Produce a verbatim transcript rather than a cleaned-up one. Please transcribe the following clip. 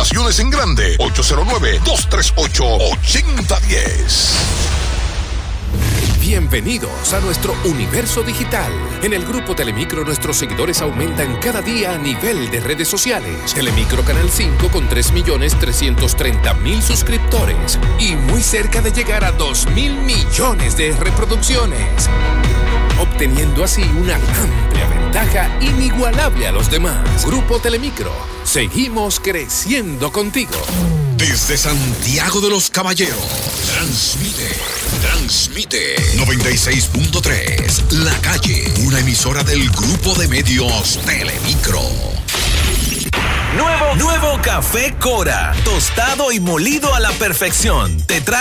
Contrataciones en grande. ocho cero nueve, dos tres ocho, ocho cero uno cero. Bienvenidos a nuestro universo digital. En el Grupo Telemicro nuestros seguidores aumentan cada día a nivel de redes sociales. Telemicro Canal cinco con tres millones trescientos treinta mil suscriptores y muy cerca de llegar a dos mil millones de reproducciones, obteniendo así una amplia ventaja inigualable a los demás. Grupo Telemicro, seguimos creciendo contigo. Desde Santiago de los Caballeros, transmite, transmite noventa y seis punto tres, La Calle, una emisora del Grupo de Medios Telemicro. Nuevo, nuevo Café Cora, tostado y molido a la perfección. Te trae